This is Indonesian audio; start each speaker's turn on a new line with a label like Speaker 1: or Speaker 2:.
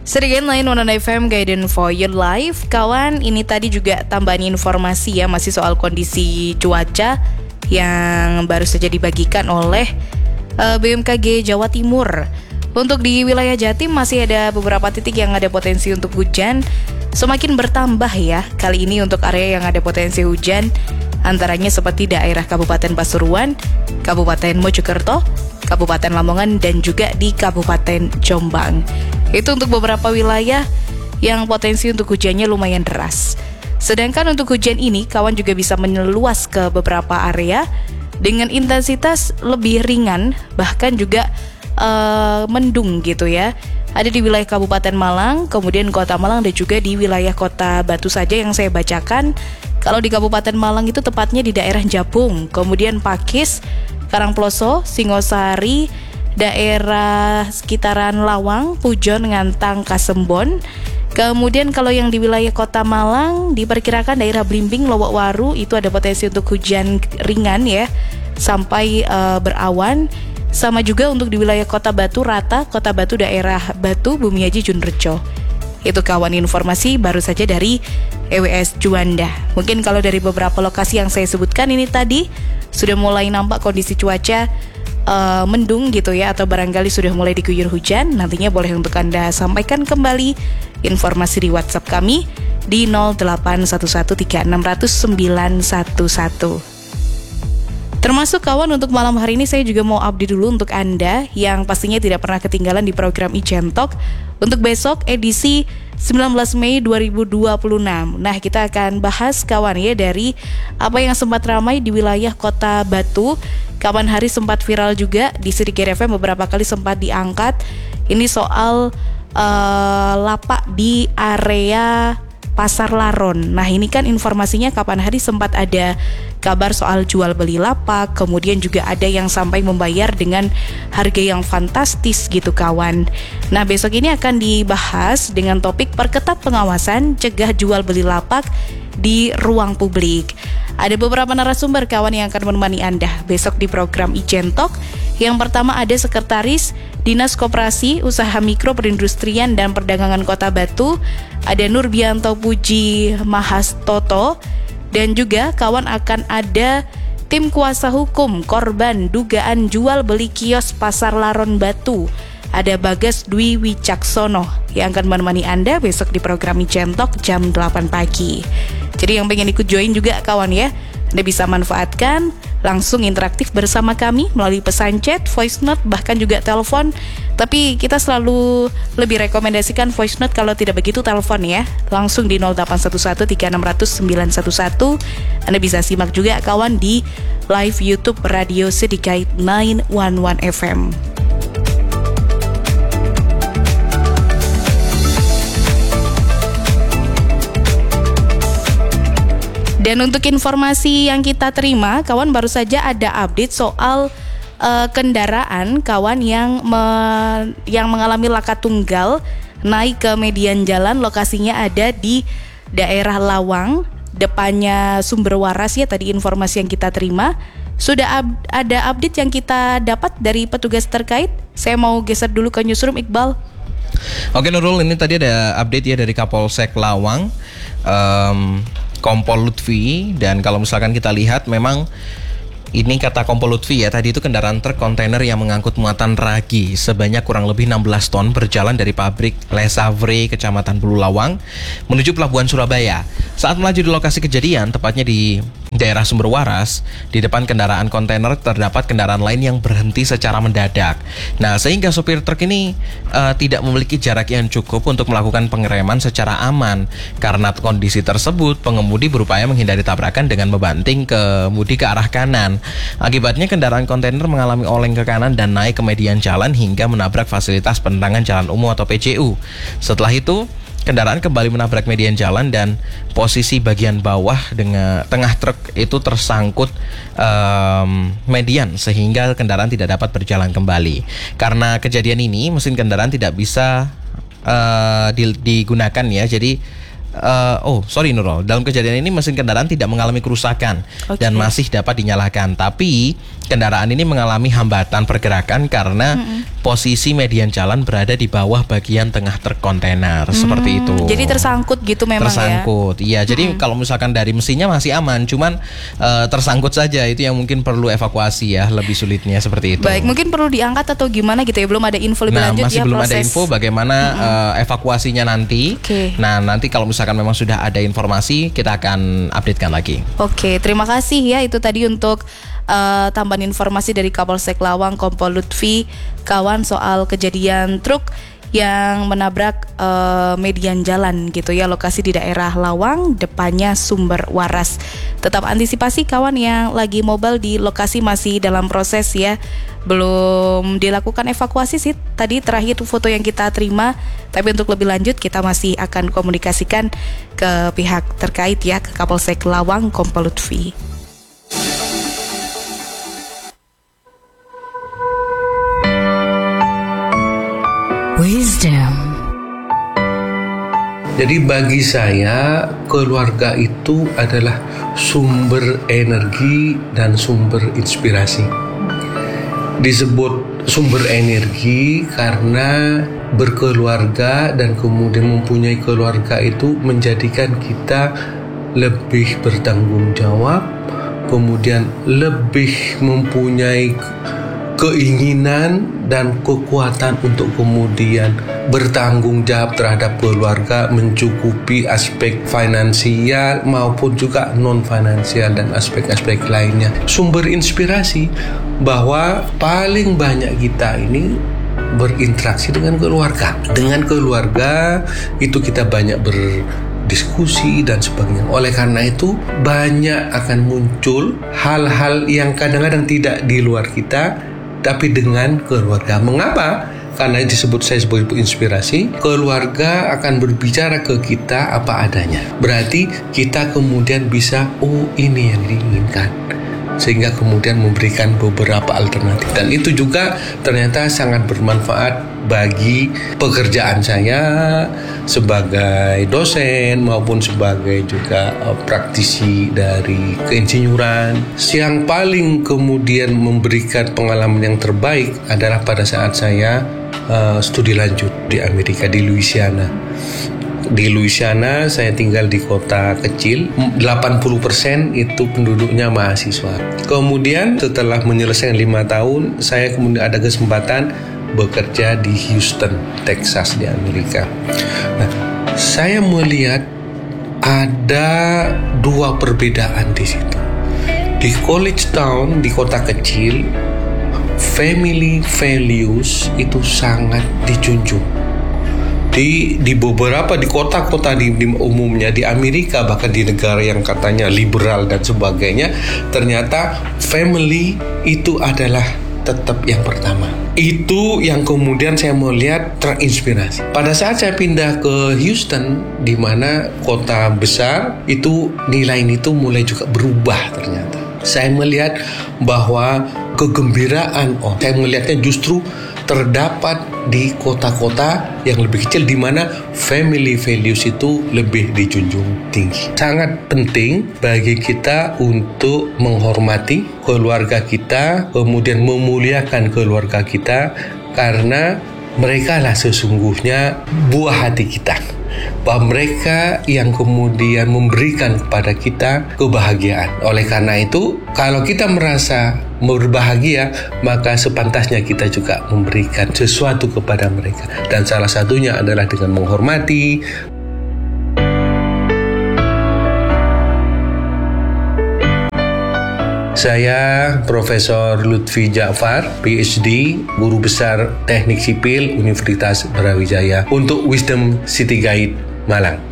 Speaker 1: Sedikit lain One FM Guidance for Your Life. Kawan, ini tadi juga tambahan informasi ya, masih soal kondisi cuaca yang baru saja dibagikan oleh BMKG Jawa Timur. Untuk di wilayah Jatim masih ada beberapa titik yang ada potensi untuk hujan. Semakin bertambah ya kali ini untuk area yang ada potensi hujan, antaranya seperti daerah Kabupaten Pasuruan, Kabupaten Mojokerto, Kabupaten Lamongan, dan juga di Kabupaten Jombang. Itu untuk beberapa wilayah yang potensi untuk hujannya lumayan deras. Sedangkan untuk hujan ini, kawan juga bisa meluas ke beberapa area dengan intensitas lebih ringan, bahkan juga mendung gitu ya. Ada di wilayah Kabupaten Malang, kemudian Kota Malang, dan juga di wilayah Kota Batu saja yang saya bacakan. Kalau di Kabupaten Malang itu tepatnya di daerah Japung, kemudian Pakis, Karangploso, Singosari, daerah sekitaran Lawang, Pujon, Ngantang, Kasembon. Kemudian kalau yang di wilayah Kota Malang diperkirakan daerah Blimbing, Lowokwaru itu ada potensi untuk hujan ringan ya, sampai berawan. Sama juga untuk di wilayah Kota Batu, Rata, Kota Batu, daerah Batu, Bumiaji, Junrejo. Itu kawan informasi baru saja dari EWS Juanda. Mungkin kalau dari beberapa lokasi yang saya sebutkan ini tadi sudah mulai nampak kondisi cuaca mendung gitu ya, atau barangkali sudah mulai diguyur hujan, nantinya boleh untuk Anda sampaikan kembali informasi di WhatsApp kami di 08113600911. Termasuk kawan, untuk malam hari ini saya juga mau update dulu untuk Anda yang pastinya tidak pernah ketinggalan di program Ijen Talk untuk besok edisi 19 Mei 2026. Nah, kita akan bahas kawan ya dari apa yang sempat ramai di wilayah Kota Batu. Kapan hari sempat viral juga di Sedikit FM, beberapa kali sempat diangkat. Ini soal lapak di area Pasar Laron. Nah, ini kan informasinya kapan hari sempat ada kabar soal jual beli lapak, kemudian juga ada yang sampai membayar dengan harga yang fantastis gitu kawan. Nah, besok ini akan dibahas dengan topik perketat pengawasan cegah jual beli lapak di ruang publik. Ada beberapa narasumber kawan yang akan menemani Anda besok di program Ijen Talk. Yang pertama ada Sekretaris Dinas Koperasi, Usaha Mikro, Perindustrian dan Perdagangan Kota Batu, ada Nurbianto Puji Mahastoto, dan juga kawan akan ada tim kuasa hukum korban dugaan jual beli kios Pasar Laron Batu. Ada Bagas Dwi Wicaksono yang akan menemani Anda besok di program Ijen Talk jam 8 pagi. Jadi yang pengen ikut join juga kawan ya, Anda bisa manfaatkan langsung interaktif bersama kami melalui pesan chat, voice note, bahkan juga telepon. Tapi kita selalu lebih rekomendasikan voice note, kalau tidak begitu telepon ya. Langsung di 0811360911. Anda bisa simak juga kawan di live YouTube Radio Sedikait 911 FM. Dan untuk informasi yang kita terima, kawan, baru saja ada update soal kendaraan kawan yang mengalami laka tunggal naik ke median jalan. Lokasinya ada di daerah Lawang, depannya Sumber Waras ya, tadi informasi yang kita terima. Sudah ada update yang kita dapat dari petugas terkait. Saya mau geser dulu ke Newsroom, Iqbal.
Speaker 2: Oke Nurul, ini tadi ada update ya dari Kapolsek Lawang, Kompol Lutfi. Dan kalau misalkan kita lihat, memang ini kata Kompol Lutfi ya, tadi itu kendaraan truk kontainer yang mengangkut muatan ragi sebanyak kurang lebih 16 ton berjalan dari pabrik Lesavre, Kecamatan Bulu Lawang menuju Pelabuhan Surabaya. Saat melaju di lokasi kejadian, tepatnya di daerah Sumber Waras, di depan kendaraan kontainer terdapat kendaraan lain yang berhenti secara mendadak. Nah, sehingga sopir truk ini tidak memiliki jarak yang cukup untuk melakukan pengereman secara aman. Karena kondisi tersebut, pengemudi berupaya menghindari tabrakan dengan membanting kemudi ke arah kanan. Akibatnya kendaraan kontainer mengalami oleng ke kanan dan naik ke median jalan hingga menabrak fasilitas penerangan jalan umum atau PJU. Setelah itu, kendaraan kembali menabrak median jalan dan posisi bagian bawah dengan tengah truk itu tersangkut median sehingga kendaraan tidak dapat berjalan kembali. Karena kejadian ini, mesin kendaraan tidak bisa digunakan ya. Jadi Nurul, dalam kejadian ini mesin kendaraan tidak mengalami kerusakan dan masih dapat dinyalakan. Tapi kendaraan ini mengalami hambatan pergerakan karena posisi median jalan berada di bawah bagian tengah truk kontainer, seperti itu.
Speaker 1: Jadi tersangkut gitu memang
Speaker 2: tersangkut, iya. Jadi kalau misalkan dari mesinnya masih aman, cuman tersangkut saja, itu yang mungkin perlu evakuasi ya, lebih sulitnya seperti itu.
Speaker 1: Baik, mungkin perlu diangkat atau gimana gitu ya, belum ada info lebih lanjut
Speaker 2: masih
Speaker 1: ya
Speaker 2: belum
Speaker 1: proses.
Speaker 2: ada info bagaimana evakuasinya nanti. Nah, nanti kalau misalkan memang sudah ada informasi, kita akan updatekan lagi.
Speaker 1: Oke, terima kasih ya, itu tadi untuk tambahan informasi dari Kapolsek Lawang Kompol Lutfi kawan soal kejadian truk yang menabrak median jalan gitu ya, lokasi di daerah Lawang, depannya Sumber Waras. Tetap antisipasi kawan yang lagi mobile di lokasi, masih dalam proses ya, belum dilakukan evakuasi sih tadi terakhir foto yang kita terima, tapi untuk lebih lanjut kita masih akan komunikasikan ke pihak terkait ya, ke Kapolsek Lawang Kompol Lutfi.
Speaker 3: Wisdom.
Speaker 4: Jadi bagi saya, keluarga itu adalah sumber energi dan sumber inspirasi. Disebut sumber energi karena berkeluarga dan kemudian mempunyai keluarga itu menjadikan kita lebih bertanggung jawab, kemudian lebih mempunyai keinginan dan kekuatan untuk kemudian bertanggung jawab terhadap keluarga, mencukupi aspek finansial maupun juga non-finansial dan aspek-aspek lainnya. Sumber inspirasi bahwa paling banyak kita ini berinteraksi dengan keluarga. Dengan keluarga itu kita banyak berdiskusi dan sebagainya. Oleh karena itu banyak akan muncul hal-hal yang kadang-kadang tidak di luar kita, tapi dengan keluarga. Mengapa? Karena disebut saya sebagai inspirasi. Keluarga akan berbicara ke kita apa adanya. Berarti kita kemudian bisa, oh ini yang diinginkan, sehingga kemudian memberikan beberapa alternatif. Dan itu juga ternyata sangat bermanfaat bagi pekerjaan saya sebagai dosen maupun sebagai juga praktisi dari keinsinyuran. Yang paling kemudian memberikan pengalaman yang terbaik adalah pada saat saya studi lanjut di Amerika, di Louisiana. Di Louisiana saya tinggal di kota kecil, 80% itu penduduknya mahasiswa. Kemudian setelah menyelesaikan 5 tahun, saya kemudian ada kesempatan bekerja di Houston, Texas di Amerika. Nah, saya melihat ada 2 perbedaan di situ. Di college town, di kota kecil, family values itu sangat dijunjung. Di beberapa di kota-kota di umumnya di Amerika, bahkan di negara yang katanya liberal dan sebagainya, ternyata family itu adalah tetap yang pertama. Itu yang kemudian saya melihat terinspirasi. Pada saat saya pindah ke Houston, di mana kota besar, itu nilai itu mulai juga berubah ternyata. Saya melihat bahwa kegembiraan, saya melihatnya justru terdapat di kota-kota yang lebih kecil, di mana family values itu lebih dijunjung tinggi. Sangat penting bagi kita untuk menghormati keluarga kita, kemudian memuliakan keluarga kita, karena mereka lah sesungguhnya buah hati kita. Bahwa mereka yang kemudian memberikan kepada kita kebahagiaan. Oleh karena itu, kalau kita merasa berbahagia, maka sepantasnya kita juga memberikan sesuatu kepada mereka. Dan salah satunya adalah dengan menghormati. Saya Profesor Lutfi Ja'far, PhD, Guru Besar Teknik Sipil Universitas Brawijaya, untuk Wisdom City Guide Malang.